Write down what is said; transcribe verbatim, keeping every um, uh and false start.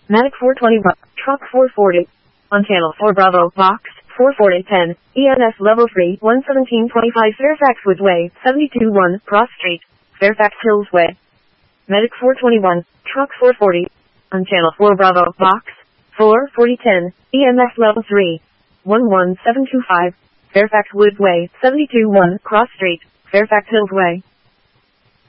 Medic four twenty-one, Truck four forty. On Channel four Bravo, Box four forty ten, E N S Level three, one seventeen twenty-five Fairfax Woods Way, seventy-two one, Cross Street, Fairfax Hills Way. Medic four twenty-one, Truck four forty. On Channel four Bravo, Box four forty ten, E M S Level three, one one seven two five, Fairfax Woods Way, seventy-two one, Cross Street, Fairfax Hills Way.